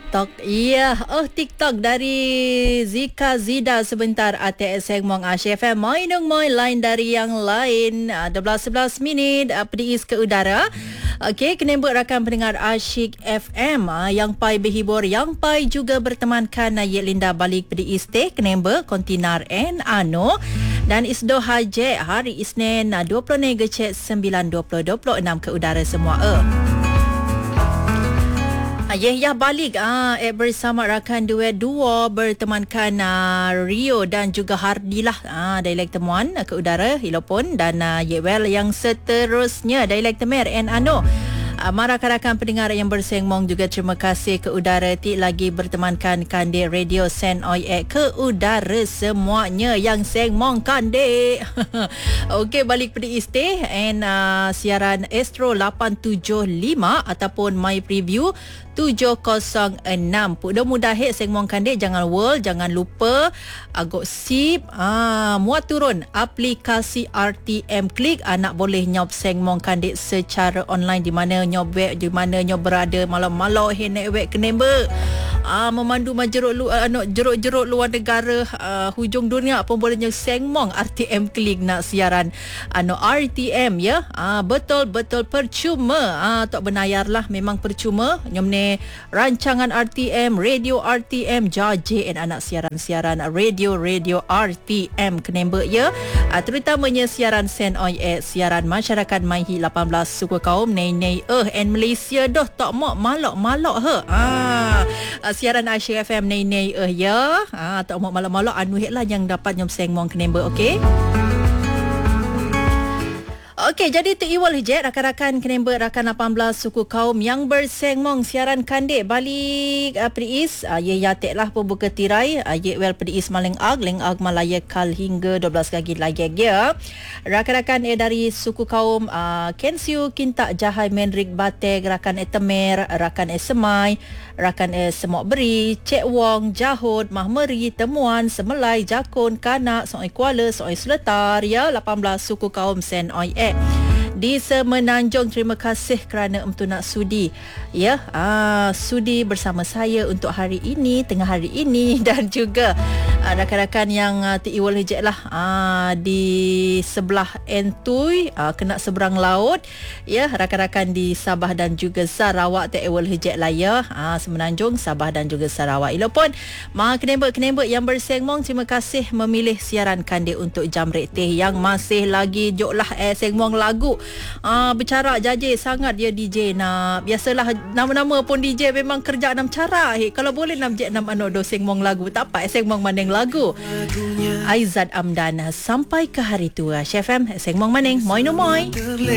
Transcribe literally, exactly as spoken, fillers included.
TikTok. Iya, oh TikTok dari Zika Zida sebentar A T S Sengmong Asyik F M. Mainung moi lain dari yang lain. dua belas sebelas minit pedis ke udara. Okey, kena buat rakan pendengar Asyik F M yang pai berhibur, yang pai juga bertemankan Yek Linda balik pedis teh kena buat kontinar en ano. Dan Isdo Hajek hari Isnin dua puluh Negecek sembilan dua puluh dua puluh enam ke udara semua. Eh. Ayah ya balik ah eh, bersama rakan duet duo bertemankan uh, Rio dan juga Hardi lah ah dialek temuan uh, ke udara Hilopon dan uh, Yewel yang seterusnya dialek temer en ano. Uh, Rakan-rakan pendengar yang bersengmong juga terima kasih ke udara ti lagi bertemankan Kande Radio Sen Oi ke udara semuanya yang sengmong Kande. Okey, balik pada istih and uh, siaran Astro lapan tujuh lima ataupun My Preview tujuh kosong enam. Mudah-mudah hek sengmong Kande, jangan world, jangan lupa agak sip ah muat turun aplikasi R T M Klik, anak boleh nyop sengmong Kande secara online di mana nyop web, di mana nyop berada malam-malam henek web kenembe ah memandu majeruk lu anak jeruk-jeruk luar negara uh, hujung dunia pun boleh nyop sengmong R T M Klik nak siaran ano R T M ya. Ah betul-betul percuma ah tak benayar lah, memang percuma nyom ne rancangan R T M, radio R T M, jaje and anak siaran-siaran radio-radio R T M kenembe ya. Uh, terutamanya siaran Sen Oi eh, siaran masyarakat Maihi lapan belas suku kaum nei-nei eh and Malaysia doh tak mak malok-malok he. Ah uh, siaran Asyik F M nei-nei eh ya. Ah uh, tak mak malok-malok anu hek lah yang dapat nyom sengmong kenembe. Okey. Okey, jadi tu Iwal Hijat, rakan-rakan kenembe rakan lapan belas suku kaum yang bersengmong siaran Kande balik uh, Priis uh, ye yatek lah pembuka tirai uh, ye well Priis maling ag ling ag Malaya kal hingga dua belas lagi lagi ya. Rakan-rakan eh dari suku kaum uh, Kensiu Kintak Jahai Menrik Bateg, rakan eh Temer, rakan eh Semai, rakan eh Semok Beri, Cek Wong, Jahud, Mahmeri, Temuan, Semelai, Jakun, Kanak, Soi Kuala, Soi Seletar ya, lapan belas suku kaum Sen Oi eh di Semenanjung. Terima kasih kerana untuk nak sudi ya ah, sudi bersama saya untuk hari ini, tengah hari ini dan juga ah, rakan-rakan yang ah, tiiwal hejek lah ah, di sebelah Entui ah, kena seberang laut ya, rakan-rakan di Sabah dan juga Sarawak tiiwal hejek lah ya ah, Semenanjung, Sabah dan juga Sarawak. Ilapun ma kenembek-kenembek yang bersengmong, terima kasih memilih siaran Kande untuk jam reteh yang masih lagi jok lah eh sengmong lagu. Ah, bercara jaje sangat dia D J nak. Biasalah nama-nama pun D J memang kerja enam cara. Hey, kalau boleh enam jet enam ano do sengmong lagu. Tak apa sengmong maneng lagu. Aizat Amdan sampai ke hari tua. Chef M sengmong maneng. Moi no moi.